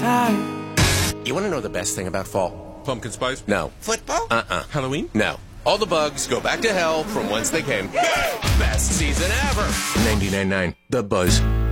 time. You want to know the best thing about fall? Pumpkin spice? No. Football? Halloween? No. All the bugs go back to hell from whence they came. Best season ever. 99.9 The Buzz.